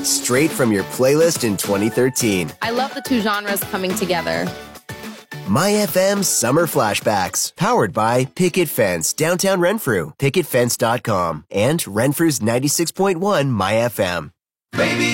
straight from your playlist in 2013. I love the two genres coming together. My FM Summer Flashbacks, powered by Picket Fence, downtown Renfrew, picketfence.com, and Renfrew's 96.1 My FM. Baby.